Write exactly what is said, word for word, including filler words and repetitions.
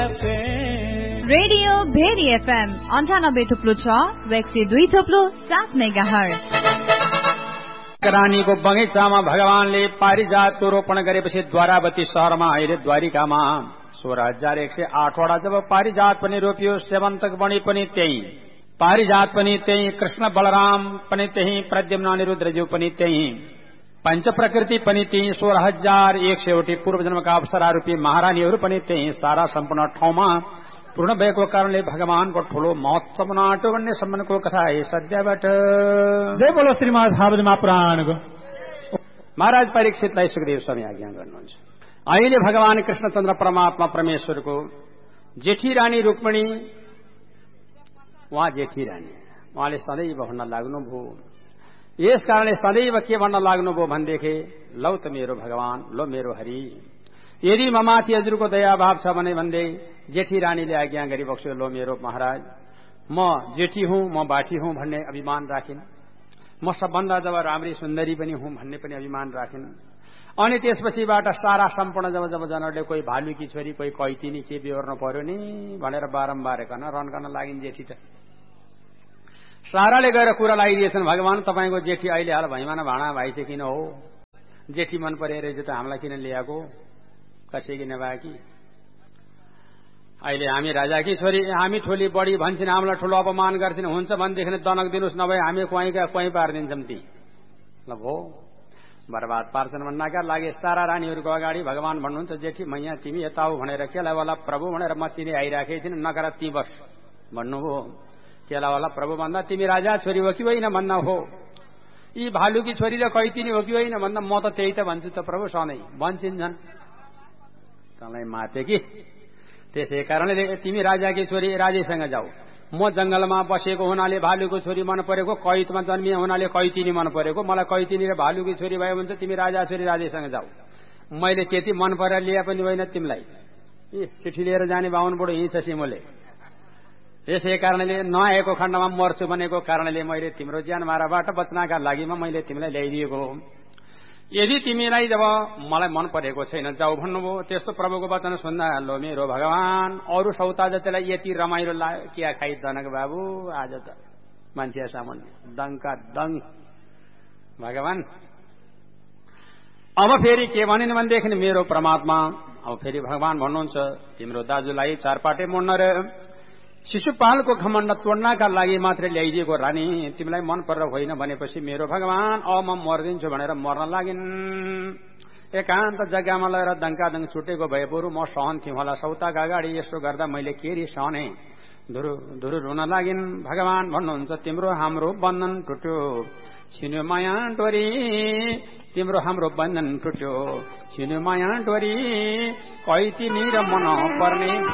Radio very FM अन्ठानब्बे थुप्लो छ र एक सय दुई थुप्लो सात मेगाहर्ज। रानीको बगैँचामा भगवानले पारिजातको रोपण गरेपछि द्वारावती शहरमा अहिले द्वारिकामा सोह्र हजार एक सय आठवटा जब पारिजात पनि रोपियो, सेवन्तक बणी पनि त्यही, पारिजात पनि त्यही, कृष्ण बलराम पनि त्यही, प्रद्युम्न अनिरुद्रज्यू पनि त्यही, पंच प्रकृति पनि त्यही, सोह्र हजार एक सयवटी पूर्व जन्मका अप्सरा रूपी महारानीहरू पनि त्यही, सारा सम्पूर्ण ठाउँमा पूर्ण भएको कारणले भगवानको ठूलो महोत्सव मनाटो भन्ने सम्बन्धको कथा है सद्यबाट। जय बोलो श्रीमद् भागवत महापुराणको। महाराज परीक्षितलाई सुखदेव स्वामी आज्ञा गर्नुहुन्छ। अहिले भगवान कृष्णचन्द्र परमात्मा परमेश्वरको जेठी रानी रुक्मिणी, उहाँ जेठी रानी, उहाँले सदैव भन्न लाग्नुभयो। यस कारणले सदैव के भन्न लाग्नुभयो भनेदेखि, लौ त मेरो भगवान, लो मेरो हरि, यदि ममाथि हजुरको दया भाव छ भने भन्दै जेठी रानीले आज्ञा गरिबक्स्यो, लो मेरो महाराज, म जेठी हुँ, म बाठी हुँ भन्ने अभिमान राखिन्, म सबभन्दा जब राम्री सुन्दरी पनि हुँ भन्ने पनि अभिमान राखिन्। अनि त्यसपछिबाट सारा सम्पूर्ण जब जब जनहरूले कोही भालुकी छोरी, कोही कैतिनी के बिहोर्नु पर्यो नि भनेर बारम्बार कन रन्कन लागिन् जेठी त। साराले गएर कुरा लगाइदिएछन्, भगवान तपाईँको जेठी अहिले हाल भैमाना भाँडा भाइ चाहिँ किन हो, जेठी मन परे रहेछ त हामीलाई किन ल्याएको, कसै किन बाँकी, अहिले हामी राजाकी छोरी, हामी ठोली बढी भन्छन्, हामीलाई ठूलो अपमान गर्छन्, हुन्छ भनेदेखि दनक दिनुहोस्, नभए हामी कुवाइका कुवाइ पारिदिन्छौँ ती। ल भो बर्बाद पार्छन् भन्नाका लागि सारा रानीहरूको अगाडि भगवान भन्नुहुन्छ, जेठी मैया तिमी यता हो भनेर केलावाला प्रभु भनेर मचिने आइराखेकी थिइन्, नगर ती वर्ष भन्नुभयो। केलावाला प्रभु भन्दा तिमी राजा छोरी हो कि होइन भन्दा हो, यी भालुकी छोरी र कैतिनी हो कि होइन भन्दा म त त्यही त भन्छु त प्रभु, सधैँ भन्छन्, झन् तँलाई माथे कि। त्यसै कारणले तिमी राजाकी छोरी राजेसँग जाऊ, म जंगलमा बसेको हुनाले भालुको छोरी मन परेको, कैतमा जन्मिए हुनाले कैतिनी मन परेको, मलाई कैतिनी र भालुकी छोरी भयो भने तिमी राजा छोरी राजेसँग जाऊ। मैले त्यति मन परेर लिए पनि होइन तिमीलाई, चिठी लिएर जाने बाहुन बुढो हिँड्छ सिमोले। यसै कारणले नआएको खण्डमा मर्छु भनेको कारणले मैले तिम्रो ज्यान माराबाट बच्नका लागि मैले तिमीलाई ल्याइदिएको हो। यदि तिमीलाई जब मलाई मन परेको छैन जाऊ भन्नुभयो, त्यस्तो प्रभुको वचन सुन्दा लो मेरो भगवान, अरू सौता जतिलाई यति रमाइलो लाग्यो क्या खाइ जनक बाबु, आज त मान्छे सामान्य दङका दङ भगवान। अब फेरि के भनिन् भनेदेखि मेरो परमात्मा, अब फेरि भगवान भन्नुहुन्छ, तिम्रो दाजुलाई चारपाटे मोड्न र शिशुपालको घमण्ड तोड्नका लागि मात्रै ल्याइदिएको रानी, तिमीलाई मन परेर होइन भनेपछि मेरो भगवान अब म मर्दिन्छु भनेर मर्न लागिन्। एकान्त जग्गामा लगेर दङकादङ छुटेको भए बरु म सहन्थ्यौँ होला, सौताका अगाडि यसो गर्दा मैले केरी सहने, धुरु धुरु रुन लागिन्। भगवान भन्नुहुन्छ, तिम्रो हाम्रो बन्धन टुट्यो, छिन्यो माया डोरी, तिम्रो हाम्रो बन्धन टुट्यो, छिन्यो माया डोरी, कैतिनी र मन पर्ने